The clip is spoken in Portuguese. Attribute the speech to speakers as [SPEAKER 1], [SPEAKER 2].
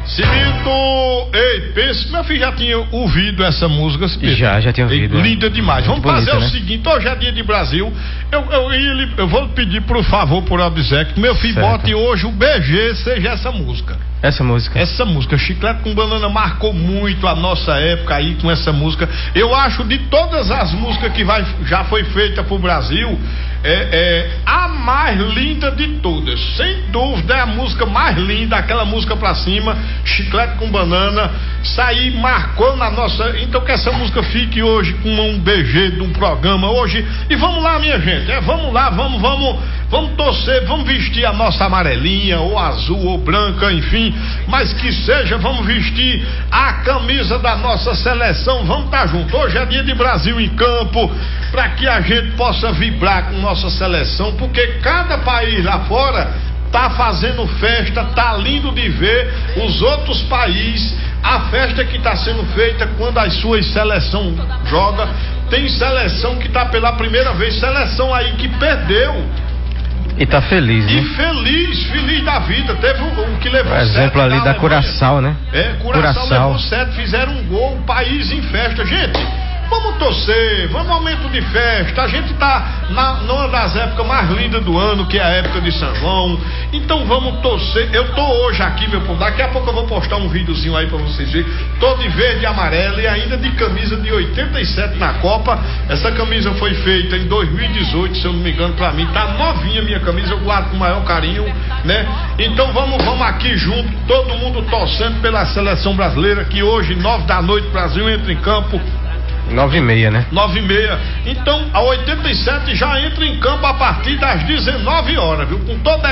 [SPEAKER 1] Cimito, ei, pense, meu filho já tinha ouvido essa música, Cimito?
[SPEAKER 2] Já tinha ouvido.
[SPEAKER 1] Linda demais. Vamos
[SPEAKER 2] bonita,
[SPEAKER 1] fazer o
[SPEAKER 2] né?
[SPEAKER 1] seguinte, hoje é dia de Brasil, eu vou pedir por favor, por obséquio, que meu filho
[SPEAKER 2] Certo.
[SPEAKER 1] bote hoje o BG, seja essa música.
[SPEAKER 2] Essa música.
[SPEAKER 1] Chiclete com Banana marcou muito a nossa época aí com essa música. Eu acho de todas as músicas que já foi feita pro Brasil, a mais linda de todas. Sem dúvida é a música mais linda, aquela música pra cima, Chiclete com Banana. Isso aí marcou na nossa. Então que essa música fique hoje com um BG de um programa hoje. E vamos lá, minha gente. Vamos lá, vamos torcer, vamos vestir a nossa amarelinha, ou azul, ou branca, enfim. Mas que seja, vamos vestir a camisa da nossa seleção, vamos estar juntos. Hoje é dia de Brasil em campo, para que a gente possa vibrar com nossa seleção, porque cada país lá fora tá fazendo festa, tá lindo de ver os outros países, a festa que tá sendo feita quando as suas seleções jogam. Tem seleção que tá pela primeira vez, seleção aí que perdeu.
[SPEAKER 2] E tá feliz, né?
[SPEAKER 1] E feliz da vida. Teve um que levou 7.
[SPEAKER 2] Por exemplo, ali da Curaçao, né?
[SPEAKER 1] Curaçao levou 7, fizeram um gol, o país em festa. Gente, vamos torcer, vamos momento de festa. A gente tá numa das épocas mais lindas do ano, que é a época de São João. Então vamos torcer. Eu tô hoje aqui, meu povo. Daqui a pouco eu vou postar um videozinho aí pra vocês verem. Tô de verde e amarelo e ainda de camisa de 87 na Copa. Essa camisa foi feita em 2018, se eu não me engano, pra mim. Tá novinha minha camisa, eu guardo com o maior carinho, né? Então vamos aqui junto, todo mundo torcendo pela seleção brasileira, que hoje, 9 da noite, o Brasil entra em campo.
[SPEAKER 2] 9h30, né?
[SPEAKER 1] 9h30. Então, a 87 já entra em campo a partir das 19 horas, viu? Com toda a